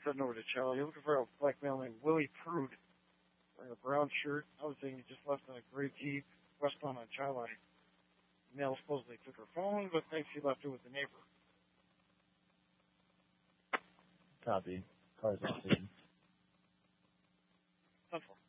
heading over to Charlie. You're looking for a black male named Willie Prude wearing a brown shirt. I was saying he just left in a gray Jeep westbound on Charlie. The male supposedly took her phone, but thinks he left it with the neighbor. Copy. Cars on scene. 10-4.